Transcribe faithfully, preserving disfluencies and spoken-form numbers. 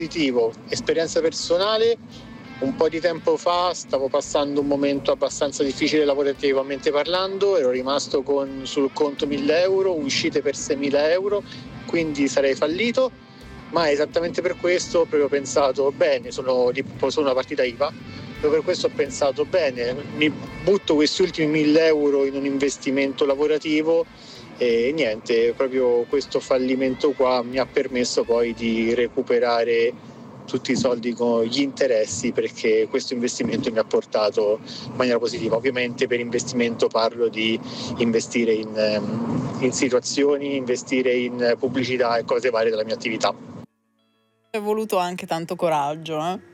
Positivo, esperienza personale, un po' di tempo fa stavo passando un momento abbastanza difficile lavorativamente parlando, ero rimasto con sul conto mille euro, uscite per seimila euro, quindi sarei fallito, ma esattamente per questo ho proprio pensato bene, sono, di, sono una partita I V A, proprio per questo ho pensato bene, mi butto questi ultimi mille euro in un investimento lavorativo e niente, proprio questo fallimento qua mi ha permesso poi di recuperare tutti i soldi con gli interessi, perché questo investimento mi ha portato in maniera positiva. Ovviamente per investimento parlo di investire in, in situazioni, investire in pubblicità e cose varie della mia attività. È voluto anche tanto coraggio, eh?